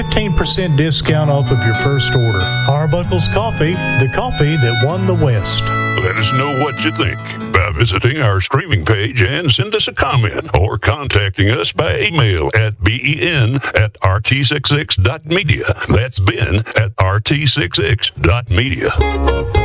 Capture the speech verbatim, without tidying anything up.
fifteen percent discount off of your first order. Arbuckle's Coffee, the coffee that won the West. Let us know what you think by visiting our streaming page and send us a comment or contacting us by email at ben at r t sixty-six dot media. That's Ben at r t sixty-six dot media.